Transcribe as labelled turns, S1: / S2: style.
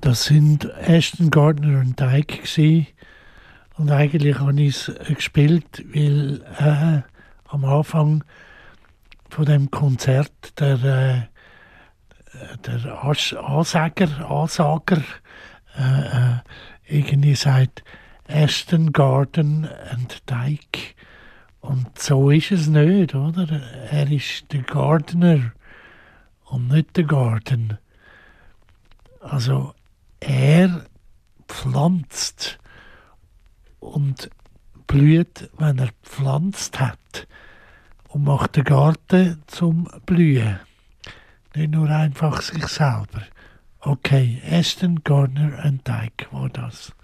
S1: Das sind Ashton Gardner und Dyke gewesen. Und eigentlich habe ich es gespielt, weil am Anfang von dem Konzert der Ansager irgendwie sagt Ashton Garden and Dyke. Und so ist es nicht, oder? Er ist der Gardener und nicht der Garten. Also er pflanzt und blüht, wenn er gepflanzt hat und macht den Garten zum Blühen. Nicht nur einfach sich selber. Okay, Ashton Gardner and Dyke war das.